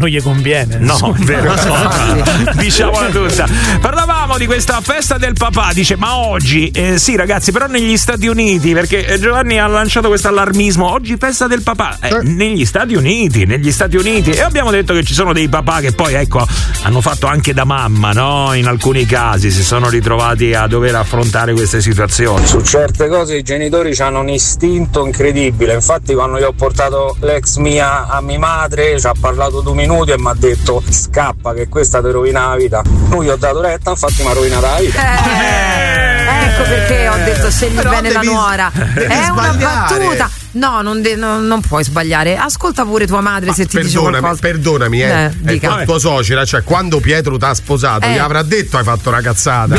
non gli conviene. No, è vero. Diciamola tutta. Parlavamo di questa festa del papà. Dice, ma oggi, sì ragazzi, però negli Stati Uniti, perché Giovanni ha lanciato questo allarmismo. Oggi festa del papà. Negli Stati Uniti. E abbiamo detto che ci sono dei papà che poi, ecco, hanno fatto anche da mamma, no? In alcuni casi si sono ritrovati a dover affrontare queste situazioni. Su certe cose i genitori hanno un istinto incredibile. Infatti quando io ho portato l'ex mia a mia madre ci ha parlato 2 minuti e mi ha detto scappa che questa ti rovina la vita. Lui ho dato retta, infatti mi ha rovinato la vita. Ecco perché ho detto scegli bene la nuora. È una battuta. No, non puoi sbagliare. Ascolta pure tua madre se ti dice qualcosa. Perdonami, è tua suocera, cioè quando Pietro t'ha sposato gli avrà detto hai fatto una cazzata.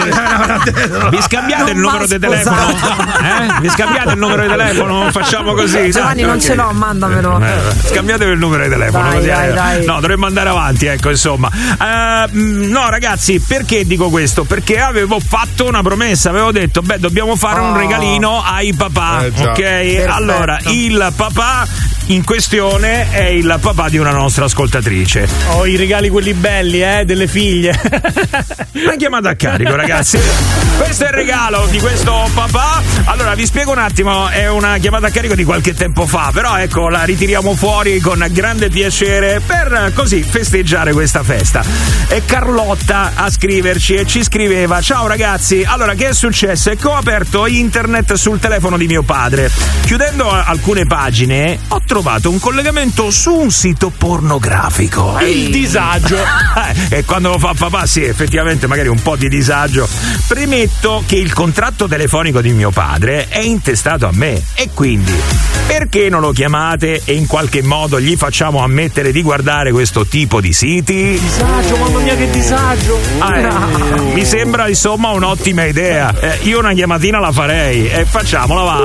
Vi scambiate il numero di telefono? Vi scambiate il numero di telefono? Facciamo così. Giovanni non ce l'ho, mandamelo. Scambiatevi il numero di telefono. Dai. No, dovremmo andare avanti, ecco, insomma. No, ragazzi, perché dico questo? Perché avevo fatto una promessa, avevo detto, dobbiamo fare un regalino ai papà, ok? Perfetto. Allora, il papà in questione è il papà di una nostra ascoltatrice. I regali quelli belli, delle figlie. Una chiamata a carico, ragazzi. Questo è il regalo di questo papà. Allora, vi spiego un attimo, è una chiamata a carico di qualche tempo fa, però ecco, la ritiriamo fuori con grande piacere per così festeggiare questa festa. E Carlotta a scriverci e ci scriveva: ciao ragazzi, allora che è successo? È che ho aperto internet sul telefono di mio padre. Chiudendo alcune pagine ho trovato un collegamento su un sito pornografico. Il disagio. E quando lo fa papà, sì, effettivamente magari un po' di disagio. Premetto che il contratto telefonico di mio padre è intestato a me e quindi perché non lo chiamate e in qualche modo gli facciamo ammettere di guardare questo tipo di siti? Disagio, mamma mia che disagio. Mi sembra insomma un'ottima idea. Io una chiamatina la farei e facciamola va.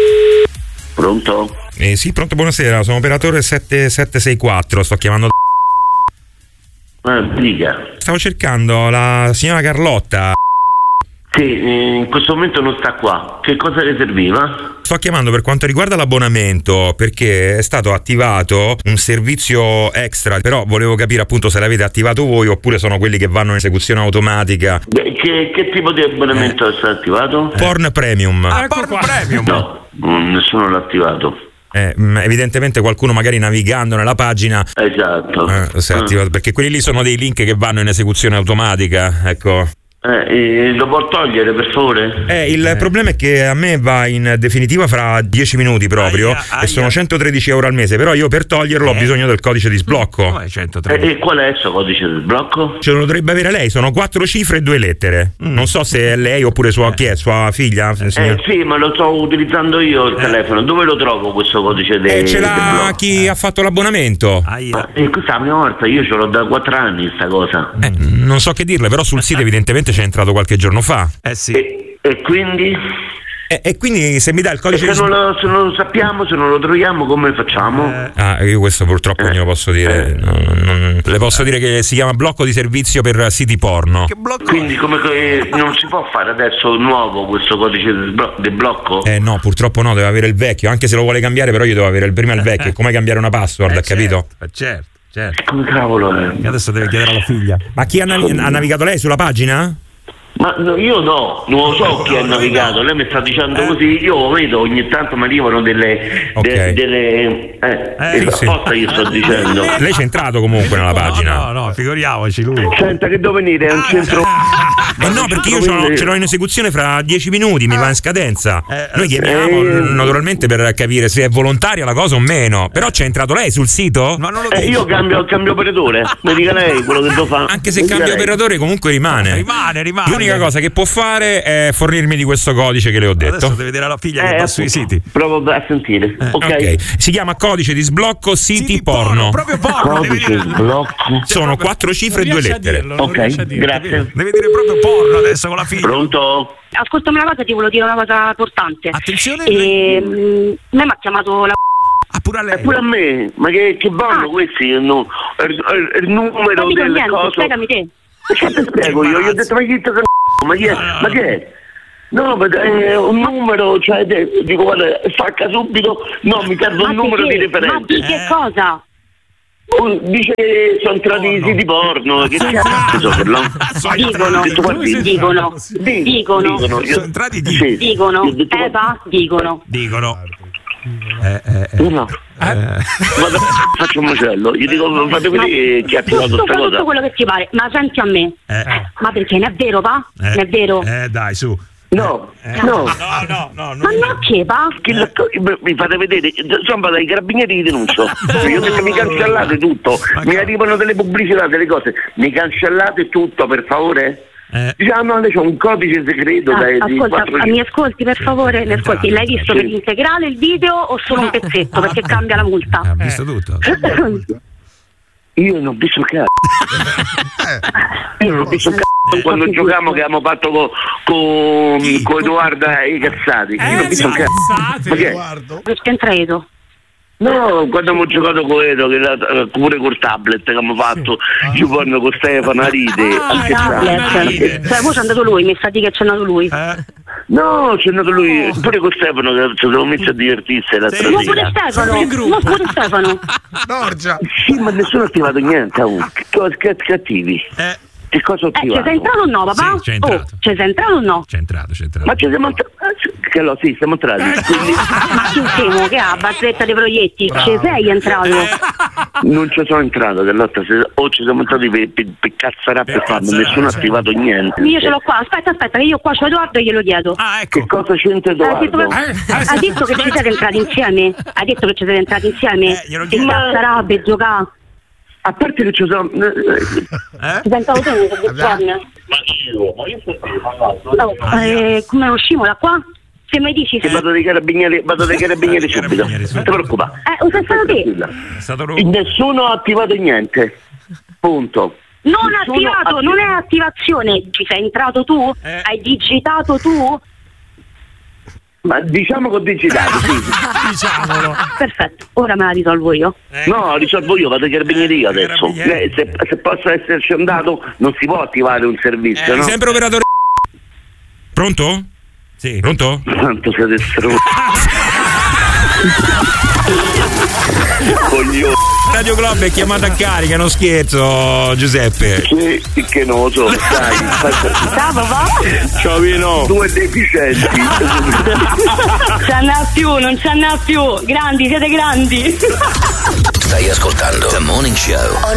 Pronto? Sì, pronto, buonasera, sono operatore 7764, sto chiamando. Dica. Stavo cercando la signora Carlotta. Sì, in questo momento non sta qua. Che cosa le serviva? Sto chiamando per quanto riguarda l'abbonamento, perché è stato attivato un servizio extra, però volevo capire appunto se l'avete attivato voi oppure sono quelli che vanno in esecuzione automatica. Che tipo di abbonamento è stato attivato? Porn Premium. Porn Premium? No, nessuno l'ha attivato. Evidentemente qualcuno magari navigando nella pagina si è attivato, perché quelli lì sono dei link che vanno in esecuzione automatica, ecco. Lo può togliere per favore? Il problema è che a me va in definitiva fra 10 minuti proprio e sono 113 euro al mese, però io per toglierlo ho bisogno del codice di sblocco. E qual è il suo codice di sblocco? Ce lo dovrebbe avere lei, sono 4 cifre e 2 lettere. Non so se è lei oppure chi è, sua figlia? Sì, ma lo sto utilizzando io il telefono. Dove lo trovo questo codice di ce l'ha chi ha fatto l'abbonamento. Questa è la prima volta, io ce l'ho da 4 anni sta cosa. Non so che dirle, però sul sito evidentemente c'è entrato qualche giorno fa. Sì. E quindi? E quindi se mi dà il codice se non lo sappiamo, se non lo troviamo, come facciamo? Io questo purtroppo non glielo posso dire. Le posso dire che si chiama blocco di servizio per siti porno. Che blocco? Quindi non si può fare adesso nuovo questo codice di blocco? No, purtroppo no, deve avere il vecchio. Anche se lo vuole cambiare, però io devo avere prima il vecchio. È come cambiare una password, capito? Certo. Come cavolo è? Adesso deve chiedere alla figlia. Ma chi ha navigato lei sulla pagina? Ma io non lo so chi ha navigato, lei mi sta dicendo così, io vedo ogni tanto mi arrivano delle apposta io sto dicendo. Lei c'è entrato comunque nella pagina? No, figuriamoci lui. Senta che dove venire, è un centro. No, perché io ce l'ho in esecuzione fra 10 minuti, mi va in scadenza. Noi chiamiamo naturalmente per capire se è volontaria la cosa o meno. Però c'è entrato lei sul sito? Ma non lo io cambio operatore, mi dica lei quello che devo fare. Anche se cambia operatore comunque rimane. Rimane. L'unica cosa che può fare è fornirmi di questo codice che le ho detto. Adesso deve dire alla figlia che va sui siti. Provo a sentire. Ok. Si chiama codice di sblocco siti porno. Proprio porno. Codice sblocco. Sono 4 cifre e 2 lettere. Ok, grazie. Deve dire proprio porno adesso con la figlia. Pronto? Ascoltami una cosa, ti volevo dire una cosa importante. Attenzione. Me mi ha chiamato la pure a lei. Pure a me. Ma che vanno questi? Il numero delle cose. Spiegami te. Che ti spiego io? Io ho detto ma chi è? Ma che è? No, ma è un numero, cioè dico guarda, spacca subito, no, mi serve un numero di referenza. Ma di che cosa? Dice che sono entrati i siti porno, che cazzo per no? Dicono. Sono entrati dicono. Faccio un macello, gli dico fate vedere chi ha attivato questa cosa. Tutto quello che ti pare, ma senti a me. Ma perché ne è vero, va? Ne è vero? Dai, su. No. Ma no, che va? Mi fate vedere, sono dai carabinieri di denuncio. Io ho detto mi cancellate tutto, mi arrivano delle pubblicità, delle cose, mi cancellate tutto per favore? Diciamo, c'è un codice segreto ascolta, mi ascolti per favore, mi ascolti. L'hai visto per l'integrale il video o solo un pezzetto? Perché cambia la multa. Ha visto tutto. Io non ho visto cazzo. Io non ho visto cazzo quando giocavamo che abbiamo fatto con Edoardo e i cazzati. Io non ho visto cazzo. Ma che? Perché entrato? No, quando abbiamo giocato con Edo, che era pure col tablet che abbiamo fatto, ci fanno con Stefano Aride. Cioè, poi c'è andato lui, mi sa di che c'è andato lui. No, c'è andato lui, pure con Stefano che ci siamo messi a divertirsi l'altra Ma pure Stefano. Norgia. Sì, ma nessuno ha attivato niente, cattivi. Che cosa ho attivato? Ci sei entrato o no, papà? Sì, c'è entrato. Ci sei entrato o no? C'è entrato. Ma ci siamo entrati. Sì, siamo entrati. Ma tu temo che ha barzetta dei proietti, ci sei entrato? Non ci sono entrato dell'altra sera, o ci siamo entrati per cazzare per farlo, nessuno ha attivato niente. Io ce l'ho qua, aspetta, che io qua c'ho Edoardo e glielo chiedo. Ecco. Che cosa c'entra Edoardo? Ha detto che ci siete entrati insieme? Ha detto che ci siete entrati insieme? Che cazzarà per giocare? A parte che ci sono. Ti pensavo tu che come è uscimo da qua? Se mi dici che vado dai carabinieri subito. Non ti preoccupare. Sei stato te? Nessuno ha attivato niente. Punto. Non è attivazione. Ci sei entrato tu? Hai digitato tu? Ma diciamo che ho digitato, sì. Diciamolo. Perfetto, ora me la risolvo io. No, risolvo io, vado ai carabinieri adesso. Se posso esserci andato, non si può attivare un servizio, no? Sempre operatore. Pronto? Sì, pronto? Quanto siete stronzi. Coglione. Radio Globo è chiamata a carica, non scherzo, Giuseppe. Sì, che non lo so, dai. Ciao papà. Ciao Vino. 2 deficienti. Non ce n'ha più. Grandi, siete grandi. Stai ascoltando The Morning Show.